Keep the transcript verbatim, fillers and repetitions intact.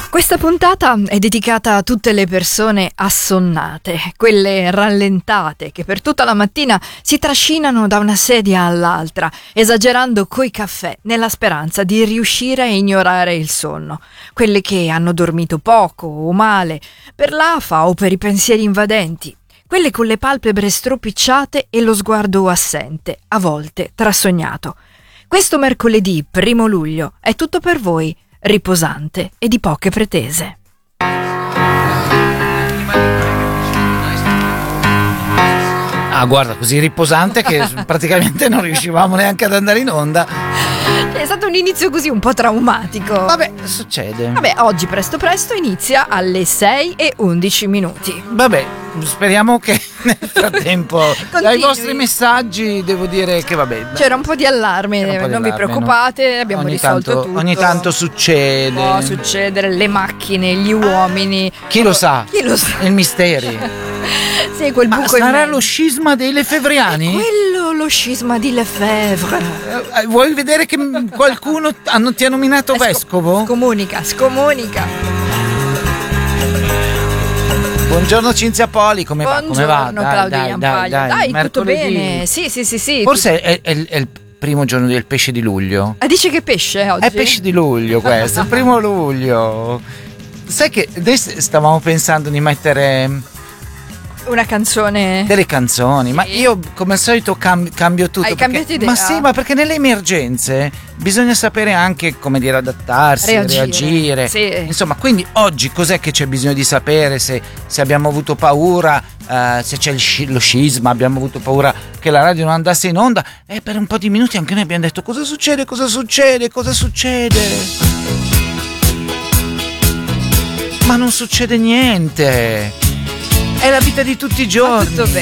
Questa puntata è dedicata a tutte le persone assonnate, quelle rallentate che per tutta la mattina si trascinano da una sedia all'altra, esagerando coi caffè nella speranza di riuscire a ignorare il sonno, quelle che hanno dormito poco o male, per l'afa o per i pensieri invadenti, quelle con le palpebre stropicciate e lo sguardo assente, a volte trasognato. Questo mercoledì primo luglio è tutto per voi, riposante e di poche pretese. Ah, guarda, così riposante che praticamente non riuscivamo neanche ad andare in onda. È stato un inizio così un po' traumatico. Vabbè, succede. Vabbè, oggi presto presto inizia alle sei e undici minuti. Vabbè, speriamo che nel frattempo dai vostri messaggi devo dire che vabbè. C'era un po' di allarme, po' di non allarme, vi preoccupate, no? abbiamo ogni risolto tanto, tutto. Ogni tanto succede. Può succedere, le macchine, gli uomini. Chi lo sa? Chi lo sa? Il misteri. Sì, quel buco. Ma in sarà mezzo. lo scisma dei Lefevriani? Quello, lo scisma di Lefebvre. Eh, vuoi vedere che qualcuno hanno, ti ha nominato Eh, vescovo? Scomunica, scomunica. Buongiorno Cinzia Poli, come va? Come va? Buongiorno Claudia Iampaglio. Dai, dai, tutto mercoledì. bene. Sì, sì, sì, sì. Forse è, è, è il primo giorno del pesce di luglio. Ah, dice che pesce oggi? È pesce di luglio questo, il primo luglio. Sai che adesso stavamo pensando di mettere una canzone. delle canzoni, sì. Ma io come al solito cam- cambio tutto. Hai perché, cambiato idea? Ma sì, ma perché nelle emergenze bisogna sapere anche, come dire, adattarsi, Reagire. reagire. Sì. Insomma, quindi oggi cos'è che c'è bisogno di sapere? Se, se abbiamo avuto paura, uh, se c'è il sci- lo scisma, abbiamo avuto paura che la radio non andasse in onda. E per un po' di minuti anche noi abbiamo detto cosa succede, cosa succede, cosa succede. Ma non succede niente. È la vita di tutti i giorni. Ma tutto bene.